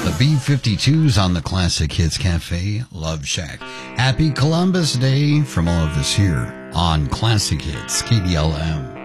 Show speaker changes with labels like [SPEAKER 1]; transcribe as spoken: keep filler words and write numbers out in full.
[SPEAKER 1] The B fifty-twos on the Classic Hits Cafe Love Shack. Happy Columbus Day from all of us here on Classic Hits K D L M.